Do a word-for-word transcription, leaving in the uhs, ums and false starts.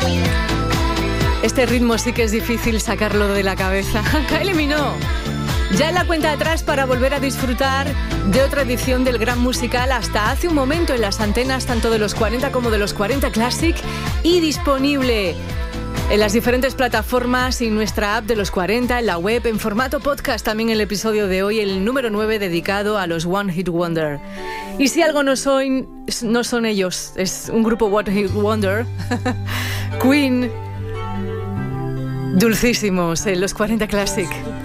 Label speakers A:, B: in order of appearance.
A: Este ritmo sí que es difícil sacarlo de la cabeza. Kylie Minogue. Ya en la cuenta atrás para volver a disfrutar de otra edición del Gran Musical hasta hace un momento en las antenas tanto de los cuarenta como de los cuarenta Classic y disponible en las diferentes plataformas y nuestra app de los cuarenta, en la web, en formato podcast. También el episodio de hoy, el número nueve, dedicado a los One Hit Wonder. Y si algo no son, no son ellos, es un grupo One Hit Wonder. Queen, dulcísimos en los cuarenta Classic.